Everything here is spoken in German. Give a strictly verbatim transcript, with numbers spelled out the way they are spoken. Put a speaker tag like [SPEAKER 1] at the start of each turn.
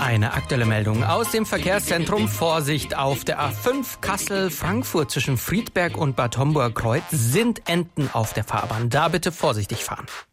[SPEAKER 1] Eine aktuelle Meldung aus dem Verkehrszentrum. Vorsicht auf der A fünf Kassel-Frankfurt zwischen Friedberg und Bad Homburg-Kreuth sind Enten auf der Fahrbahn. Da bitte vorsichtig fahren.